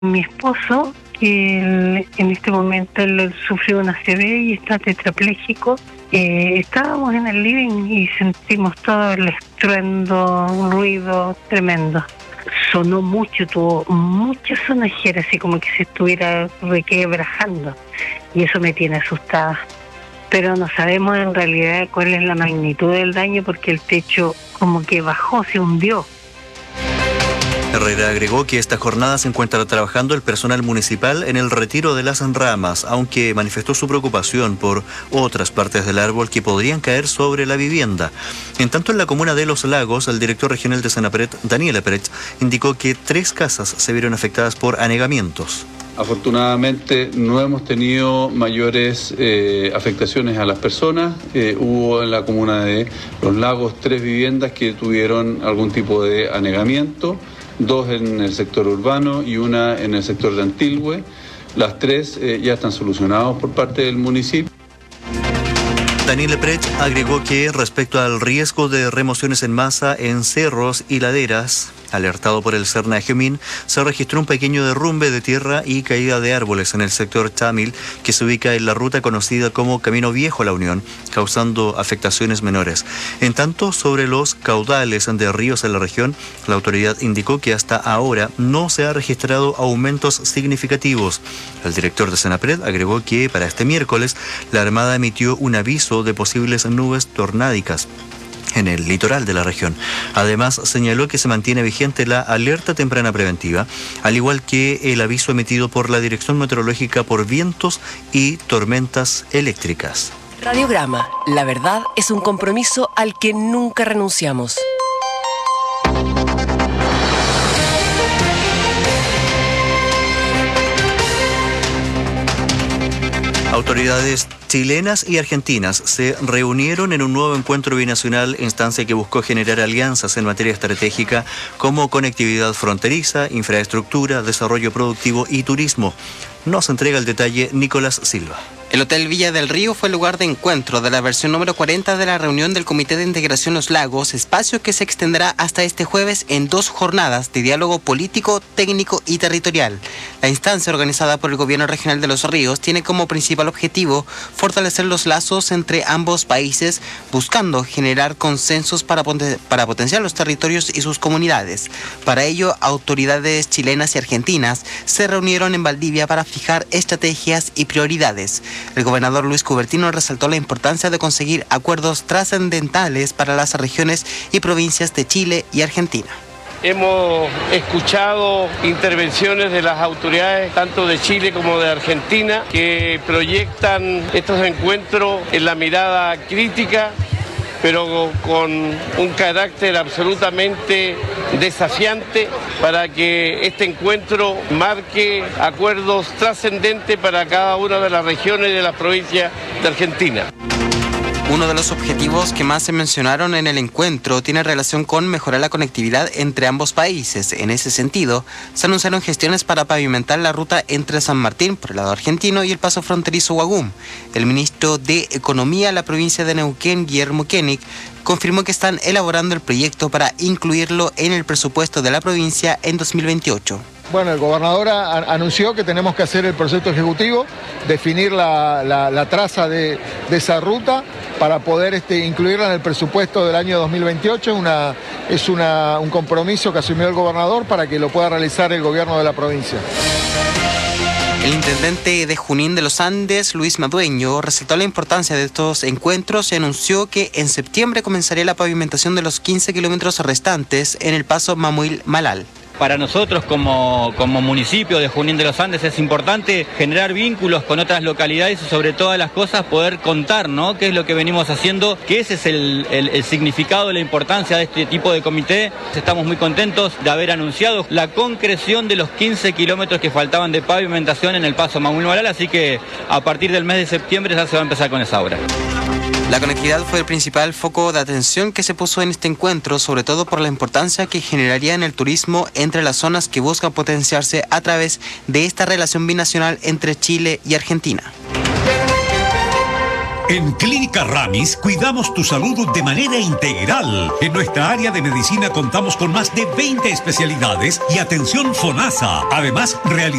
Mi esposo, que en este momento él sufrió una ACV y está tetrapléjico. Estábamos en el living y sentimos todo el estruendo, un ruido tremendo. Sonó mucho, tuvo mucha sonajera, así como que se estuviera requebrajando. Y eso me tiene asustada. Pero no sabemos en realidad cuál es la magnitud del daño porque el techo como que bajó, se hundió. Herrera agregó que esta jornada se encuentra trabajando el personal municipal en el retiro de las ramas, aunque manifestó su preocupación por otras partes del árbol que podrían caer sobre la vivienda. En tanto, en la comuna de Los Lagos, el director regional de Senapred, Daniel Epret, indicó que 3 casas se vieron afectadas por anegamientos. Afortunadamente no hemos tenido mayores afectaciones a las personas. Hubo en la comuna de Los Lagos 3 viviendas que tuvieron algún tipo de anegamiento, 2 en el sector urbano y 1 en el sector de Antilhue. Las 3 ya están solucionadas por parte del municipio. Daniel Epret agregó que respecto al riesgo de remociones en masa en cerros y laderas, alertado por el Serna Jomín, se registró un pequeño derrumbe de tierra y caída de árboles en el sector Tamil, que se ubica en la ruta conocida como Camino Viejo a La Unión, causando afectaciones menores. En tanto, sobre los caudales de ríos en la región, la autoridad indicó que hasta ahora no se ha registrado aumentos significativos. El director de Senapred agregó que para este miércoles la Armada emitió un aviso de posibles nubes tornádicas en el litoral de la región. Además, señaló que se mantiene vigente la alerta temprana preventiva, al igual que el aviso emitido por la Dirección Meteorológica por vientos y tormentas eléctricas. Radiograma, la verdad es un compromiso al que nunca renunciamos. Autoridades chilenas y argentinas se reunieron en un nuevo encuentro binacional, instancia que buscó generar alianzas en materia estratégica como conectividad fronteriza, infraestructura, desarrollo productivo y turismo. Nos entrega el detalle Nicolás Silva. El Hotel Villa del Río fue el lugar de encuentro de la versión número 40 de la reunión del Comité de Integración Los Lagos, espacio que se extenderá hasta este jueves en 2 jornadas de diálogo político, técnico y territorial. La instancia organizada por el Gobierno Regional de Los Ríos tiene como principal objetivo fortalecer los lazos entre ambos países, buscando generar consensos para potenciar los territorios y sus comunidades. Para ello, autoridades chilenas y argentinas se reunieron en Valdivia para fijar estrategias y prioridades. El gobernador Luis Cubertino resaltó la importancia de conseguir acuerdos trascendentales para las regiones y provincias de Chile y Argentina. Hemos escuchado intervenciones de las autoridades tanto de Chile como de Argentina que proyectan estos encuentros en la mirada crítica, pero con un carácter absolutamente desafiante para que este encuentro marque acuerdos trascendentes para cada una de las regiones de las provincias de Argentina. Uno de los objetivos que más se mencionaron en el encuentro tiene relación con mejorar la conectividad entre ambos países. En ese sentido, se anunciaron gestiones para pavimentar la ruta entre San Martín, por el lado argentino, y el paso fronterizo Huagum. El ministro de Economía de la provincia de Neuquén, Guillermo Koenig, confirmó que están elaborando el proyecto para incluirlo en el presupuesto de la provincia en 2028. Bueno, el gobernador anunció que tenemos que hacer el proyecto ejecutivo, definir la traza de esa ruta para poder incluirla en el presupuesto del año 2028. Es un compromiso que asumió el gobernador para que lo pueda realizar el gobierno de la provincia. El intendente de Junín de los Andes, Luis Madueño, resaltó la importancia de estos encuentros y anunció que en septiembre comenzaría la pavimentación de los 15 kilómetros restantes en el paso Mamuil-Malal. Para nosotros como municipio de Junín de los Andes es importante generar vínculos con otras localidades y sobre todas las cosas poder contar, ¿no?, qué es lo que venimos haciendo, que ese es el significado, la importancia de este tipo de comité. Estamos muy contentos de haber anunciado la concreción de los 15 kilómetros que faltaban de pavimentación en el paso Mamuil-Malal, así que a partir del mes de septiembre ya se va a empezar con esa obra. La conectividad fue el principal foco de atención que se puso en este encuentro, sobre todo por la importancia que generaría en el turismo entre las zonas que buscan potenciarse a través de esta relación binacional entre Chile y Argentina. En Clínica Ramis cuidamos tu salud de manera integral. En nuestra área de medicina contamos con más de 20 especialidades y atención FONASA. Además, realizamos